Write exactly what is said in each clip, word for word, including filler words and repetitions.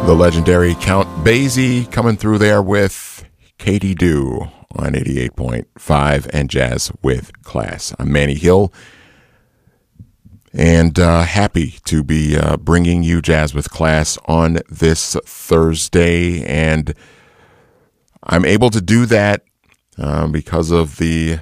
The legendary Count Basie coming through there with Katie Doo on eighty-eight point five and Jazz with Class. I'm Manny Hill, and uh, happy to be uh, bringing you Jazz with Class on this Thursday, and I'm able to do that uh, because of the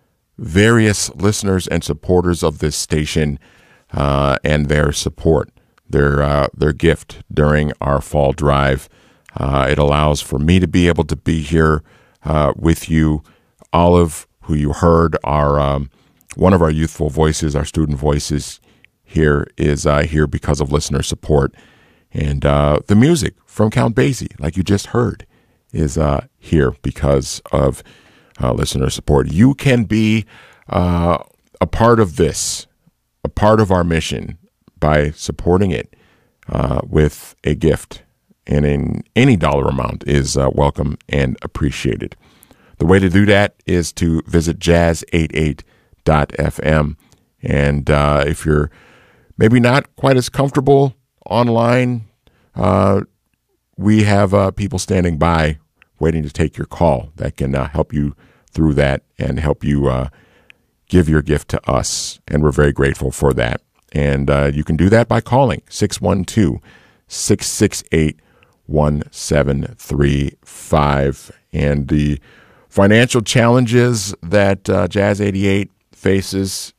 various listeners and supporters of this station uh, and their support. Their uh, their gift during our fall drive. Uh, it allows for me to be able to be here uh, with you. Olive, who you heard, our um, one of our youthful voices, our student voices here, is uh, here because of listener support. And uh, the music from Count Basie, like you just heard, is uh, here because of uh, listener support. You can be uh, a part of this, a part of our mission, by supporting it uh, with a gift, and in any dollar amount is uh, welcome and appreciated. The way to do that is to visit jazz eighty-eight dot f m, and uh, if you're maybe not quite as comfortable online, uh, we have uh, people standing by waiting to take your call that can uh, help you through that and help you uh, give your gift to us, and we're very grateful for that. And uh, you can do that by calling six one two, six six eight, one seven three five. And the financial challenges that uh, Jazz eighty-eight faces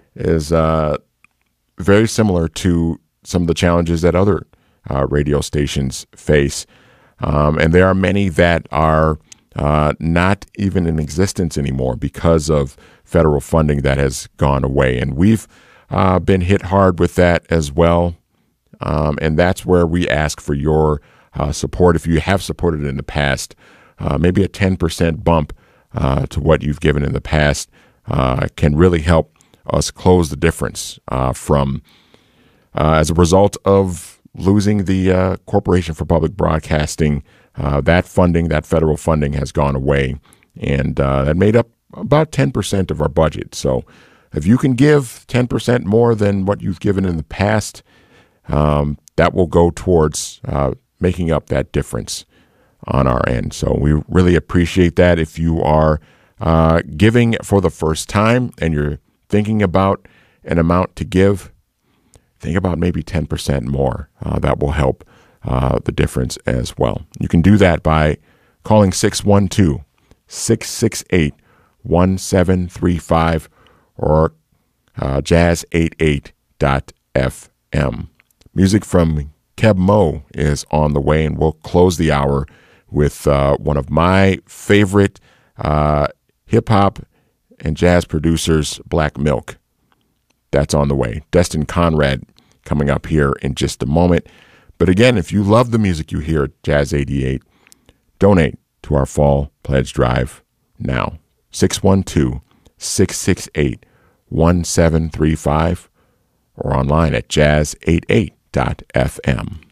is uh, very similar to some of the challenges that other uh, radio stations face. Um, and there are many that are uh, not even in existence anymore because of federal funding that has gone away. And we've Uh, been hit hard with that as well, um, and that's where we ask for your uh, support. If you have supported in the past, uh, maybe a ten percent bump uh, to what you've given in the past uh, can really help us close the difference uh, from, uh, as a result of losing the uh, Corporation for Public Broadcasting. Uh, that funding, that federal funding has gone away, and uh, that made up about ten percent of our budget. So if you can give ten percent more than what you've given in the past, um, that will go towards uh, making up that difference on our end. So we really appreciate that. If you are uh, giving for the first time and you're thinking about an amount to give, think about maybe ten percent more. Uh, that will help uh, the difference as well. You can do that by calling six one two, six six eight, one seven three five or uh, jazz eighty-eight dot f m. Music from Keb Mo is on the way, and we'll close the hour with uh, one of my favorite uh, hip-hop and jazz producers, Black Milk. That's on the way. Destin Conrad coming up here in just a moment. But again, if you love the music you hear at Jazz eighty-eight, donate to our Fall Pledge Drive now. six one two, six six eight, one seven three five or online at jazz eighty-eight dot f m.